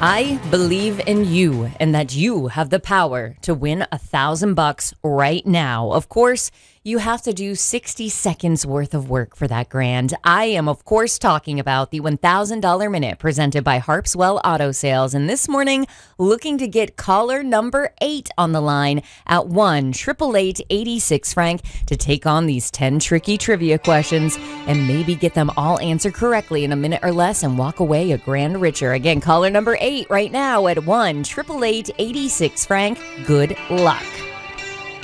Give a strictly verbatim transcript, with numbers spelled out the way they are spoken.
I believe in you and that you have the power to win a thousand bucks right now. Of course, you have to do sixty seconds worth of work for that grand. I am, of course, talking about the one thousand dollars Minute presented by Harpswell Auto Sales. And this morning, looking to get caller number eight on the line at one eight eight eight, eight six, Frank to take on these ten tricky trivia questions and maybe get them all answered correctly in a minute or less and walk away a grand richer. Again, caller number eight right now at one eight eight eight, eight six, Frank. Good luck.